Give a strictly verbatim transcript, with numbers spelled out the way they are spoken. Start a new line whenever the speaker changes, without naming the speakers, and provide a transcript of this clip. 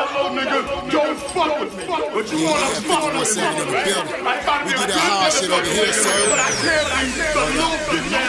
little nigga, don't fuck with me. But you
Yeah,
wanna
yeah,
fuck with me.
fifty-one seven in the building.
I gotta
We
be
do
a
that
good
hard shit over
motherfucker,
here, sir.
but I can't be the little